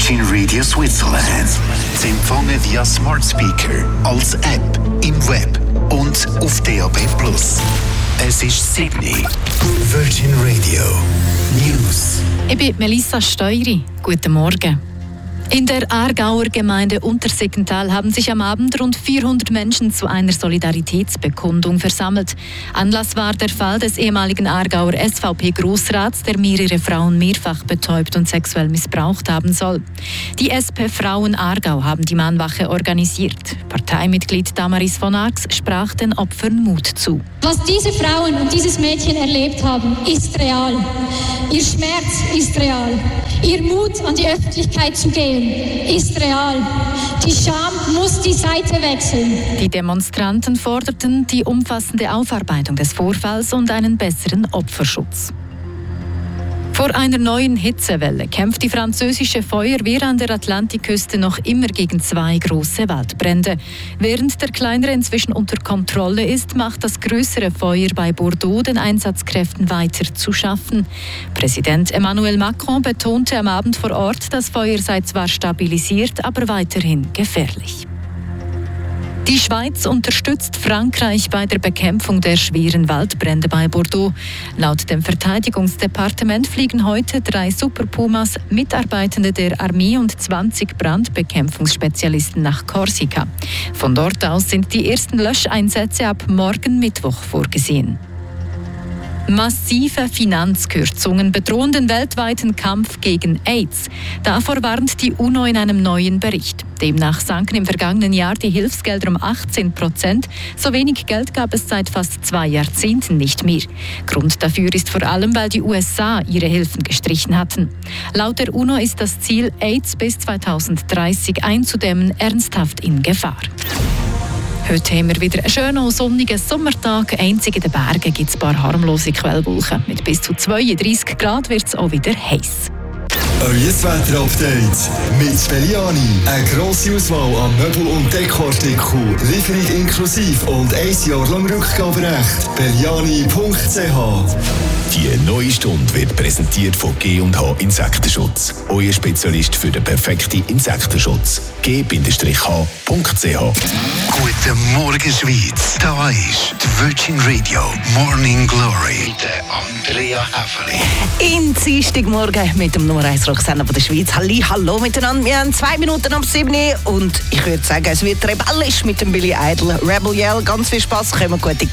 Virgin Radio Switzerland. Zu empfangen via Smart Speaker, als App, im Web und auf DAB+. Es ist Sydney. Virgin Radio News. Ich bin Melissa Steury. Guten Morgen. In der Aargauer Gemeinde Untersiggenthal haben sich am Abend rund 400 Menschen zu einer Solidaritätsbekundung versammelt. Anlass war der Fall des ehemaligen Aargauer SVP-Grossrats, der mehrere Frauen mehrfach betäubt und sexuell missbraucht haben soll. Die SP Frauen Aargau haben die Mahnwache organisiert. Parteimitglied Damaris von Arx sprach den Opfern Mut zu. Was diese Frauen und dieses Mädchen erlebt haben, ist real. Ihr Schmerz ist real. Ihr Mut, an die Öffentlichkeit zu gehen, ist real. Die Scham muss die Seite wechseln. Die Demonstranten forderten die umfassende Aufarbeitung des Vorfalls und einen besseren Opferschutz. Vor einer neuen Hitzewelle kämpft die französische Feuerwehr an der Atlantikküste noch immer gegen 2 große Waldbrände. Während der kleinere inzwischen unter Kontrolle ist, macht das größere Feuer bei Bordeaux den Einsatzkräften weiter zu schaffen. Präsident Emmanuel Macron betonte am Abend vor Ort, das Feuer sei zwar stabilisiert, aber weiterhin gefährlich. Die Schweiz unterstützt Frankreich bei der Bekämpfung der schweren Waldbrände bei Bordeaux. Laut dem Verteidigungsdepartement fliegen heute 3 Super Pumas, Mitarbeitende der Armee und 20 Brandbekämpfungsspezialisten nach Korsika. Von dort aus sind die ersten Löscheinsätze ab morgen Mittwoch vorgesehen. Massive Finanzkürzungen bedrohen den weltweiten Kampf gegen AIDS. Davor warnt die UNO in einem neuen Bericht. Demnach sanken im vergangenen Jahr die Hilfsgelder um 18%. So wenig Geld gab es seit fast 2 Jahrzehnten nicht mehr. Grund dafür ist vor allem, weil die USA ihre Hilfen gestrichen hatten. Laut der UNO ist das Ziel, AIDS bis 2030 einzudämmen, ernsthaft in Gefahr. Heute haben wir wieder einen schönen sonnigen Sommertag. Einzig in den Bergen gibt es ein paar harmlose Quellwolken. Mit bis zu 32 Grad wird es auch wieder heiß. Euer Wetter-Update mit Belliani. Eine grosse Auswahl an Möbel- und Dekoartikeln. Lieferung inklusive und 1 Jahr lang Rückgaberecht. Belliani.ch. Die neue Stunde wird präsentiert von G&H Insektenschutz. Euer Spezialist für den perfekten Insektenschutz. G-H.ch. Guten Morgen, Schweiz. Da ist die Virgin Radio Morning Glory mit Andrea Häfeli. In Dienstagmorgen mit dem Nummer 1 Rocksender von der Schweiz. Hallo miteinander. Wir haben 2 Minuten ab 7 und ich würde sagen, es wird rebellisch mit dem Billy Idol. Rebel Yell, ganz viel Spass, kommen gute